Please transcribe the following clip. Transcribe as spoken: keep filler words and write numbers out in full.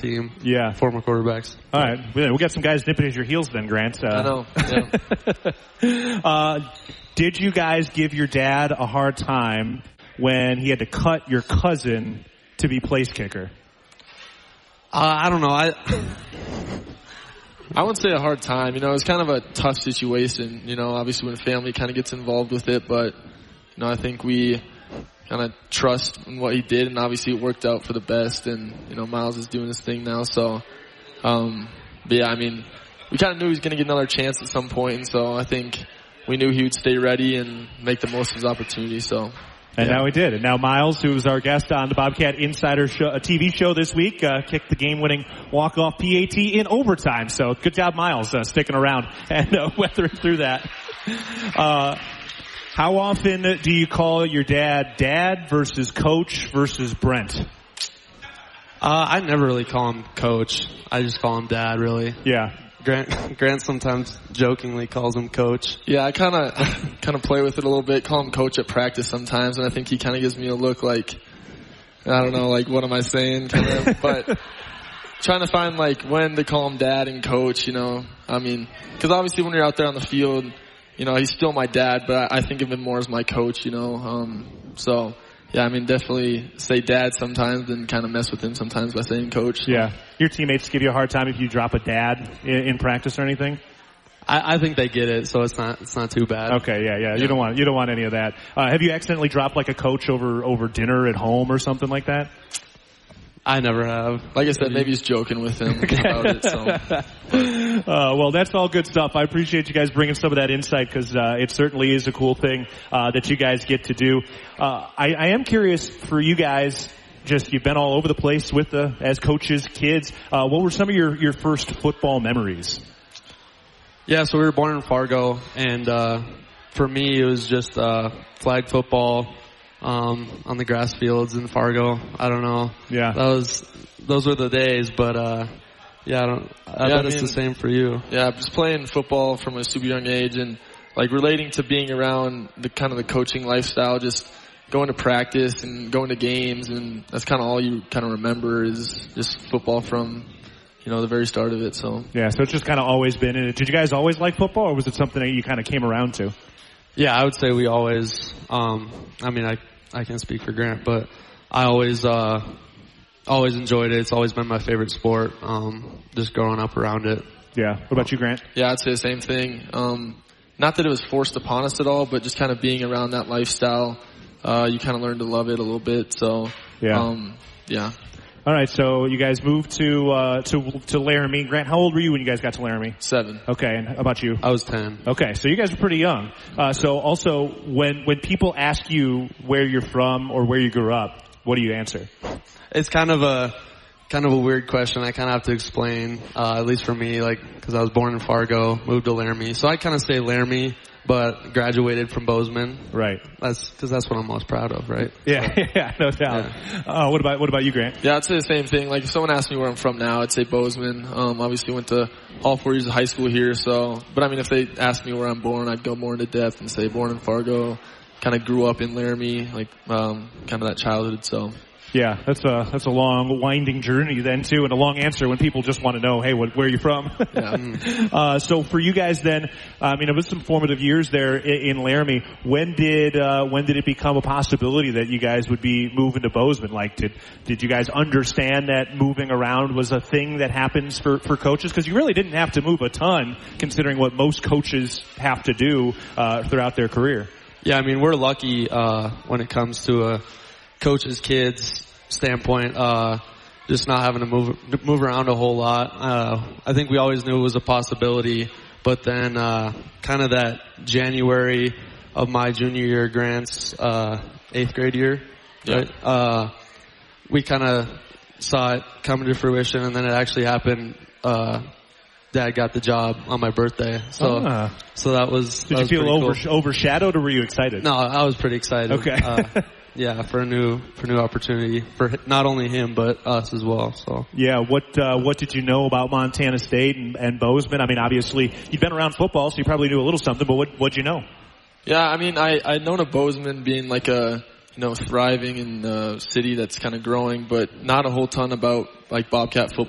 team. Yeah. Former quarterbacks. All right. We'll get some guys nipping at your heels then, Grant. Uh, I know. Yeah. uh, did you guys give your dad a hard time when he had to cut your cousin to be place kicker? Uh, I don't know. I I wouldn't say a hard time. You know, it was kind of a tough situation. You know, obviously when family kind of gets involved with it, but you know, I think we kind of trust in what he did, and obviously it worked out for the best. And you know, Miles is doing his thing now, so. Um, but yeah, I mean, we kind of knew he was going to get another chance at some point, and so I think we knew he would stay ready and make the most of his opportunity. So. And yeah. now he did. And now Miles, who was our guest on the Bobcat Insider show, a T V show this week, uh, kicked the game-winning walk-off P A T in overtime. So good job, Miles, uh, sticking around and uh, weathering through that. Uh, how often do you call your dad Dad versus Coach versus Brent? uh, I never really call him Coach. I just call him Dad, really. Yeah. Grant, Grant sometimes jokingly calls him Coach. Yeah, I kind of kind of play with it a little bit, call him Coach at practice sometimes, and I think he kind of gives me a look like, I don't know, like, what am I saying, kind of, but trying to find, like, when to call him Dad and Coach, you know, I mean, because obviously when you're out there on the field, you know, he's still my dad, but I, I think of him more as my coach, you know, um, so... Yeah, I mean, definitely say Dad sometimes and kind of mess with him sometimes by saying Coach. Yeah. Your teammates give you a hard time if you drop a Dad in, in practice or anything? I, I think they get it, so it's not it's not too bad. Okay, yeah, yeah. You don't want you don't want any of that. Uh, have you accidentally dropped like a coach over over dinner at home or something like that? I never have. Like I said, maybe he's joking with him about it. So. Uh, well, that's all good stuff. I appreciate you guys bringing some of that insight because uh, it certainly is a cool thing uh, that you guys get to do. Uh, I, I am curious for you guys. Just you've been all over the place with the as coaches, kids. Uh, what were some of your your first football memories? Yeah, so we were born in Fargo, and uh, for me, it was just uh, flag football. Um, on the grass fields in Fargo. I don't know. Yeah. That was, those were the days, but, uh, yeah, I don't, I yeah, bet I mean, it's the same for you. Yeah, just playing football from a super young age and, like, relating to being around the kind of the coaching lifestyle, just going to practice and going to games, and that's kind of all you kind of remember is just football from, you know, the very start of it, so. Yeah, so it's just kind of always been in it. Did you guys always like football, or was it something that you kind of came around to? Yeah, I would say we always, um, I mean, I, I can't speak for Grant, but I always, uh, always enjoyed it. It's always been my favorite sport, um, just growing up around it. Yeah. What about you, Grant? Yeah, I'd say the same thing. Um, not that it was forced upon us at all, but just kind of being around that lifestyle, uh, you kind of learn to love it a little bit, so, yeah. um, yeah. All right, so you guys moved to uh to to Laramie. Grant, how old were you when you guys got to Laramie? Seven. Okay, and how about you? I was ten. Okay, so you guys are pretty young. Uh so also when when people ask you where you're from or where you grew up, what do you answer? It's kind of a kind of a weird question. I kind of have to explain, uh, at least for me, like, because I was born in Fargo, moved to Laramie, so I kind of say Laramie, but graduated from Bozeman. Right. That's because that's what I'm most proud of, right? Yeah, so, yeah, no doubt. Yeah. Uh, what about what about you, Grant? Yeah, I'd say the same thing. Like if someone asked me where I'm from now, I'd say Bozeman. Um, obviously went to all four years of high school here, so. But I mean, if they asked me where I'm born, I'd go more into depth and say born in Fargo. Kind of grew up in Laramie, like um, kind of that childhood. So. Yeah, that's a that's a long, winding journey then too, and a long answer when people just want to know, hey, what, where are you from? Yeah. uh, so for you guys then, I mean, it was some formative years there in, in Laramie. When did uh, when did it become a possibility that you guys would be moving to Bozeman? Like, did did you guys understand that moving around was a thing that happens for for coaches? Because you really didn't have to move a ton, considering what most coaches have to do uh, throughout their career. Yeah, I mean, we're lucky uh, when it comes to a coach's kids standpoint, uh, just not having to move move around a whole lot. Uh, I think we always knew it was a possibility, but then uh, kind of that January of my junior year, Grant's uh, eighth grade year, yeah. right? Uh, we kind of saw it coming to fruition, and then it actually happened. Uh, Dad got the job on my birthday, so ah. so that was. Did that you was feel over, cool. overshadowed, or were you excited? No, I was pretty excited. Okay. uh, yeah, for a new for a new opportunity for not only him but us as well. So yeah, what uh, what did you know about Montana State and, and Bozeman? I mean, obviously you've been around football, so you probably knew a little something. But what what'd you know? Yeah, I mean, I I known of Bozeman being like a you know thriving in a city that's kind of growing, but not a whole ton about like Bobcat football.